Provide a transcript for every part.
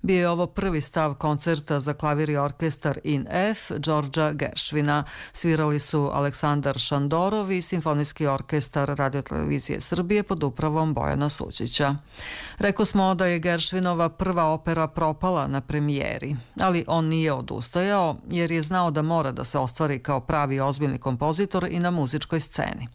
Bio je ovo prvi stav koncerta za klavir i orkestar in F Đorđa Geršvina. Svirali su Aleksandar Šandorov i Simfonijski orkestar Radio-televizije Srbije pod upravom Bojana Suđića. Reko smo da je Geršvinova prva opera propala na premijeri, ali on nije odustajao jer je znao da mora da se ostvari kao pravi ozbiljni kompozitor i na muzičkoj sceni.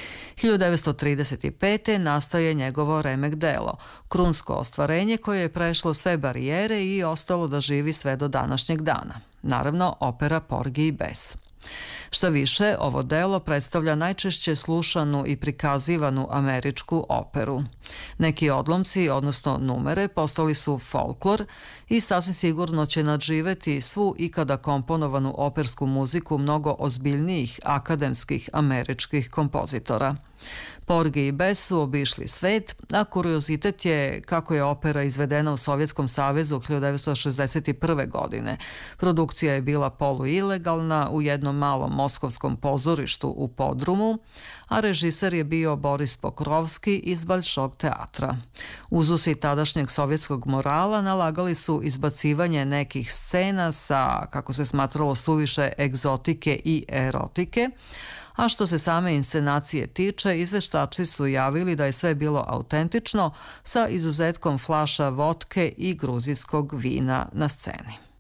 1935. nastaje njegovo remek delo, krunsko ostvarenje koje je prešlo sve barijere i ostalo da živi sve do današnjeg dana. Naravno, opera Porgy i Bess. Šta više, ovo delo predstavlja najčešće slušanu i prikazivanu američku operu. Neki odlomci, odnosno numere, postali su folklor i sasvim sigurno će nadživeti svu ikada komponovanu opersku muziku mnogo ozbiljnijih akademskih američkih kompozitora. Porgy i Bess su obišli svet, a kuriozitet je kako je opera izvedena u Sovjetskom savezu 1961. godine. Produkcija je bila poluilegalna u jednom malom moskovskom pozorištu u podrumu, a režiser je bio Boris Pokrovski iz Balšog teatra. Uzusi tadašnjeg sovjetskog morala nalagali su izbacivanje nekih scena sa, kako se smatralo, suviše egzotike i erotike, a što se same inscenacije tiče, izveštači su javili da je sve bilo autentično sa izuzetkom flaša votke i gruzijskog vina na sceni.